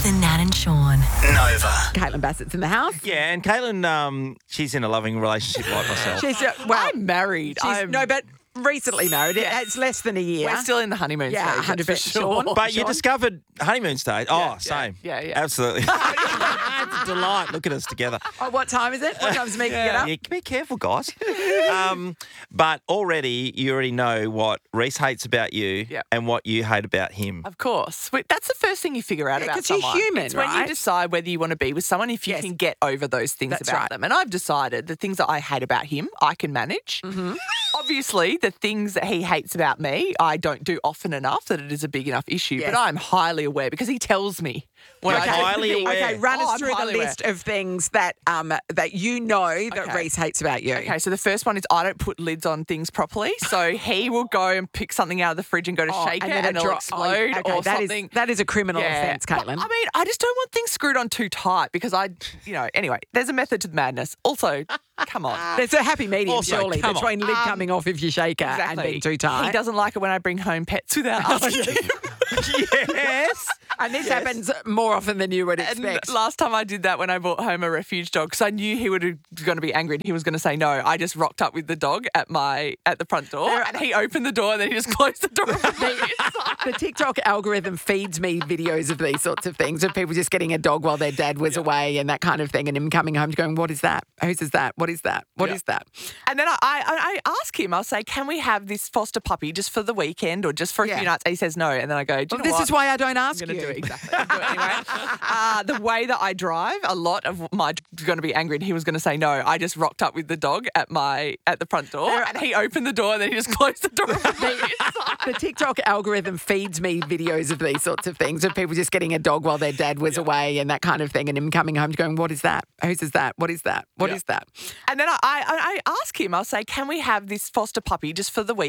Nathan, Nat and Sean. Nova. Caitlin Bassett's in the house. Yeah, and Caitlin, she's in a loving relationship like myself. She's I'm married. no, but recently married. It's less than a year. We're still in the honeymoon Yeah, stage. 100%. that's for sure. Sean? But you discovered honeymoon stage. Oh, same. Yeah. Absolutely. It's a delight. Look at us together. Oh, what time is it? What time's me get up? Yeah, be careful, guys. But you already know what Reese hates about you Yeah. and what you hate about him. Of course. That's the first thing you figure out about 'cause you're someone. human, It's when right? you decide whether you want to be with someone, if you Yes. can get over those things That's about right. them. And I've decided the things that I hate about him, I can manage. Mm-hmm. Obviously, the things that he hates about me, I don't do often enough that it is a big enough issue. Yes. But I'm highly aware because he tells me when You're I do highly things. aware. Okay, run Oh, us I'm through the highly aware. list of things that that you know that Okay. Reese hates about you. Okay, so the first one is I don't put lids on things properly. So he will go and pick something out of the fridge and go to shake it then and it'll dro- explode okay, or that is- something. that is a criminal Yeah. offence, Caitlin. I mean, I just don't want things screwed on too tight because anyway, there's a method to the madness. Also, come on. There's a happy medium, Also, surely, come on. between lid coming off if you shake her and Exactly. being too tight. He doesn't like it when I bring home pets without asking him. Yes. And this happens more often than you would And expect. last time I did that when I brought home a refuge dog, because I knew he was going to be angry and he was going to say no. I just rocked up with the dog at the front door, and he opened the door and then he just closed the door. The TikTok algorithm feeds me videos of these sorts of things, of people just getting a dog while their dad was away and that kind of thing, and him coming home going, what is that? Whose is that? What is that? What is that? And then I ask him, I'll say, can we have this foster puppy just for the weekend or just for a Yeah. few nights? And he says no. And then I go, do you know This what? is why I don't ask I'm you. going to do it exactly. I'll do it anyway. The way that I drive, a lot of my going to be angry and he was going to say no. I just rocked up with the dog at the front door, and he opened the door and then he just closed the door. The TikTok algorithm feeds me videos of these sorts of things, of people just getting a dog while their dad was away and that kind of thing, and him coming home going, what is that? Whose is that? What is that? What is that? And then I ask him, I'll say, can we have this foster puppy just for the week?